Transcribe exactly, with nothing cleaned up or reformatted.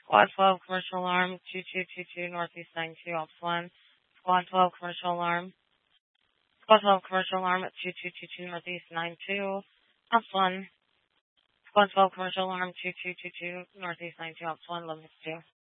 Squad twelve, commercial alarm, two two two two, Northeast nine two, Ops one. Squad twelve, commercial alarm. Squad twelve, commercial alarm at two two two two, Northeast nine two, Ops one. Squad twelve, commercial alarm, two two two two, Northeast nine two, Ops one, Limits two.